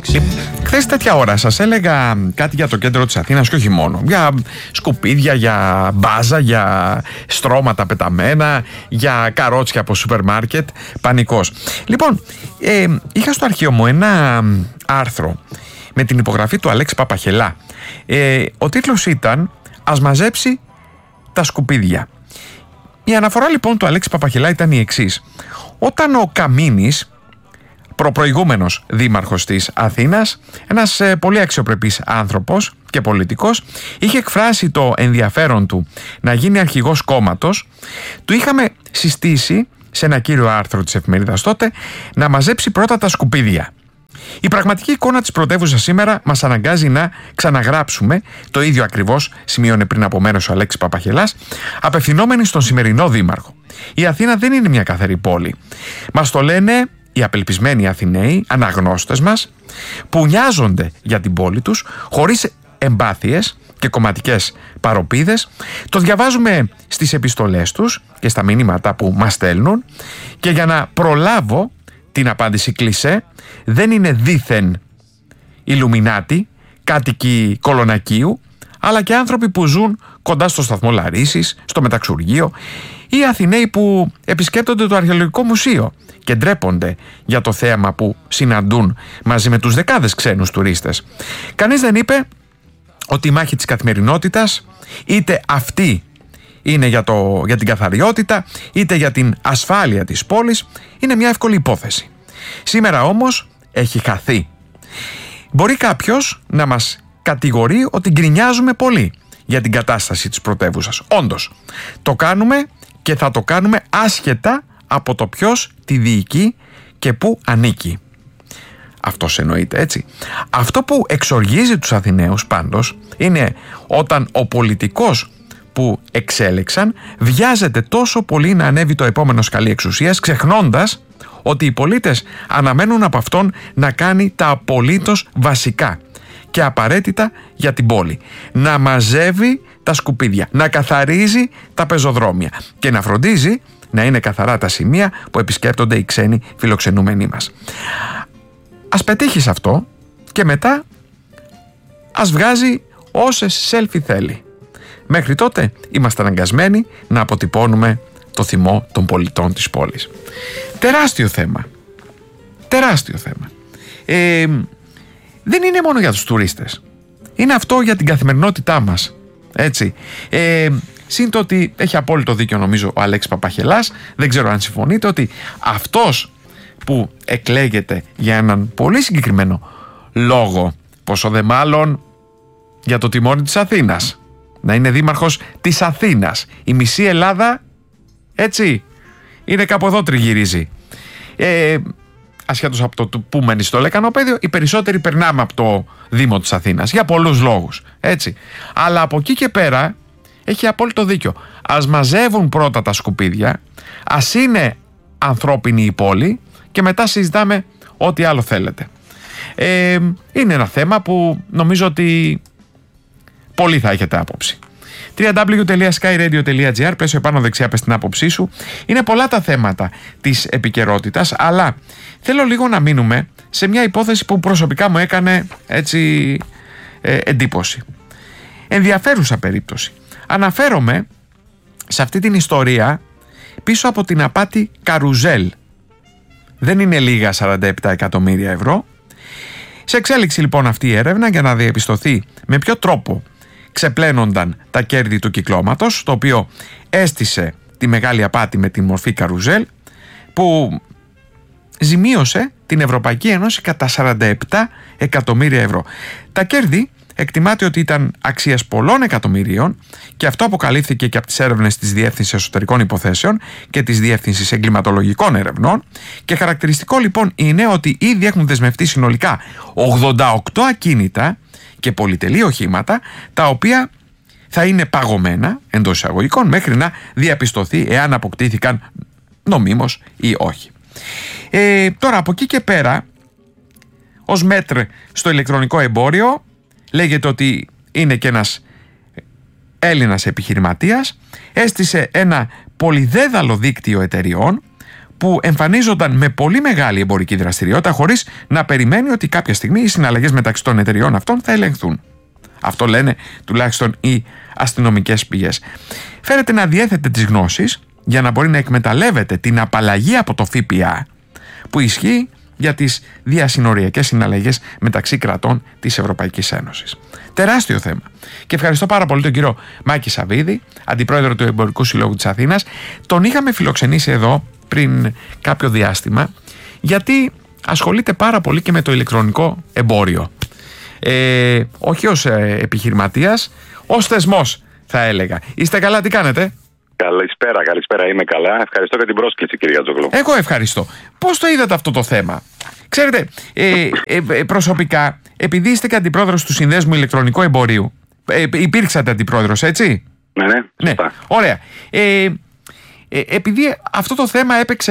Χθες τέτοια ώρα σας έλεγα κάτι για το κέντρο της Αθήνας και όχι μόνο. Για σκουπίδια, για μπάζα, για στρώματα πεταμένα, για καρότσια από σούπερ μάρκετ. Πανικός. Λοιπόν, είχα στο αρχείο μου ένα άρθρο με την υπογραφή του Αλέξη Παπαχελά. Ο τίτλος ήταν «Ας μαζέψει τα σκουπίδια». Η αναφορά λοιπόν του Αλέξη Παπαχελά ήταν η εξής. Όταν ο Καμίνης, προπροηγούμενος δήμαρχος της Αθήνας, ένας πολύ αξιοπρεπής άνθρωπος και πολιτικός, είχε εκφράσει το ενδιαφέρον του να γίνει αρχηγός κόμματος, του είχαμε συστήσει σε ένα κύριο άρθρο της εφημερίδας τότε να μαζέψει πρώτα τα σκουπίδια. Η πραγματική εικόνα της πρωτεύουσας σήμερα μας αναγκάζει να ξαναγράψουμε το ίδιο ακριβώς, σημείωνε πριν από μέρος ο Αλέξης Παπαχελάς, απευθυνόμενοι στον σημερινό δήμαρχο. Η Αθήνα δεν είναι μια καθαρή πόλη. Μας το λένε οι απελπισμένοι Αθηναίοι, αναγνώστες μας, που νοιάζονται για την πόλη τους, χωρίς εμπάθειες και κομματικές παροπίδες. Το διαβάζουμε στις επιστολές τους και στα μηνύματα που μας στέλνουν, και για να προλάβω την απάντηση κλισέ, δεν είναι δήθεν Ιλουμινάτοι, κάτοικοι Κολονακίου, αλλά και άνθρωποι που ζουν κοντά στο σταθμό Λαρίσης, στο Μεταξουργείο, ή Αθηναίοι που επισκέπτονται το Αρχαιολογικό Μουσείο και ντρέπονται για το θέαμα που συναντούν μαζί με τους δεκάδες ξένους τουρίστες. Κανείς δεν είπε ότι η μάχη της καθημερινότητας, είτε αυτή είναι για την καθαριότητα, είτε για την ασφάλεια της πόλης, είναι μια εύκολη υπόθεση. Σήμερα όμως έχει χαθεί. Μπορεί κάποιος να μας κατηγορεί ότι γκρινιάζουμε πολύ για την κατάσταση της πρωτεύουσας. Όντως, το κάνουμε και θα το κάνουμε άσχετα από το ποιος τη διοικεί και πού ανήκει. Αυτός εννοείται, έτσι. Αυτό που εξοργίζει τους Αθηναίους πάντως είναι όταν ο πολιτικός που εξέλεξαν βιάζεται τόσο πολύ να ανέβει το επόμενο σκαλί εξουσίας, ξεχνώντας ότι οι πολίτες αναμένουν από αυτόν να κάνει τα απολύτως βασικά και απαραίτητα για την πόλη. Να μαζεύει τα σκουπίδια, να καθαρίζει τα πεζοδρόμια και να φροντίζει να είναι καθαρά τα σημεία που επισκέπτονται οι ξένοι φιλοξενούμενοι μας. Ας πετύχει σε αυτό και μετά ας βγάζει όσες selfie θέλει. Μέχρι τότε είμαστε αναγκασμένοι να αποτυπώνουμε το θυμό των πολιτών της πόλης. Τεράστιο θέμα. Τεράστιο θέμα. Δεν είναι μόνο για τους τουρίστες. Είναι αυτό για την καθημερινότητά μας. Έτσι. Συν το ότι έχει απόλυτο δίκιο νομίζω ο Αλέξης Παπαχελάς, δεν ξέρω αν συμφωνείτε, ότι αυτός που εκλέγεται για έναν πολύ συγκεκριμένο λόγο, πόσο δε μάλλον για το τιμόνι της Αθήνας, να είναι δήμαρχος της Αθήνας. Η μισή Ελλάδα, έτσι, είναι κάπου εδώ τριγυρίζει. Ασχέτως από το που μένει στο Λεκανοπέδιο, οι περισσότεροι περνάμε από το Δήμο της Αθήνας για πολλούς λόγους, έτσι. Αλλά από εκεί και πέρα έχει απόλυτο δίκιο. Ας μαζεύουν πρώτα τα σκουπίδια, ας είναι ανθρώπινη η πόλη και μετά συζητάμε ό,τι άλλο θέλετε. Είναι ένα θέμα που νομίζω ότι πολύ θα έχετε άποψη. www.skyradio.gr, πέσω επάνω δεξιά, πες την άποψή σου. Είναι πολλά τα θέματα της επικαιρότητας, αλλά θέλω λίγο να μείνουμε σε μια υπόθεση που προσωπικά μου έκανε έτσι εντύπωση. Ενδιαφέρουσα περίπτωση. Αναφέρομαι σε αυτή την ιστορία πίσω από την απάτη καρουζέλ. Δεν είναι λίγα 47 εκατομμύρια ευρώ. Σε εξέλιξη λοιπόν αυτή η έρευνα για να διαπιστωθεί με ποιο τρόπο ξεπλένονταν τα κέρδη του κυκλώματος, το οποίο έστησε τη μεγάλη απάτη με τη μορφή καρουζέλ, που ζημίωσε την Ευρωπαϊκή Ένωση κατά 47 εκατομμύρια ευρώ. Τα κέρδη εκτιμάται ότι ήταν αξίας πολλών εκατομμυρίων, και αυτό αποκαλύφθηκε και από τις έρευνες της Διεύθυνσης Εσωτερικών Υποθέσεων και της Διεύθυνσης Εγκληματολογικών Ερευνών, και χαρακτηριστικό λοιπόν είναι ότι ήδη έχουν δεσμευτεί συνολικά 88 ακίνητα και πολυτελή οχήματα, τα οποία θα είναι παγωμένα εντός εισαγωγικών μέχρι να διαπιστωθεί εάν αποκτήθηκαν νομίμως ή όχι. Τώρα από εκεί και πέρα, ως μέτρ στο ηλεκτρονικό εμπόριο, λέγεται ότι είναι και ένας Έλληνας επιχειρηματίας, έστησε ένα πολυδέδαλο δίκτυο εταιριών που εμφανίζονταν με πολύ μεγάλη εμπορική δραστηριότητα χωρίς να περιμένει ότι κάποια στιγμή οι συναλλαγές μεταξύ των εταιριών αυτών θα ελεγχθούν. Αυτό λένε τουλάχιστον οι αστυνομικές πηγές. Φαίνεται να διέθετε τις γνώσεις για να μπορεί να εκμεταλλεύεται την απαλλαγή από το ΦΠΑ που ισχύει για τις διασυνοριακές συναλλαγές μεταξύ κρατών της Ευρωπαϊκής Ένωσης. Τεράστιο θέμα. Και ευχαριστώ πάρα πολύ τον κύριο Μάκη Σαββίδη, αντιπρόεδρο του Εμπορικού Συλλόγου της Αθήνας. Τον είχαμε φιλοξενήσει εδώ πριν κάποιο διάστημα, γιατί ασχολείται πάρα πολύ και με το ηλεκτρονικό εμπόριο. Όχι ως επιχειρηματίας, ως θεσμός θα έλεγα. Είστε καλά, τι κάνετε? Καλησπέρα, είμαι καλά. Ευχαριστώ για την πρόσκληση, κύριε Gatzoglou. Εγώ ευχαριστώ. Πώς το είδατε αυτό το θέμα? Ξέρετε, προσωπικά, επειδή είστε και αντιπρόεδρος του Συνδέσμου Ηλεκτρονικού Εμπορίου, υπήρξατε αντιπρόεδρος, έτσι? Ναι, ωραία. Επειδή αυτό το θέμα έπαιξε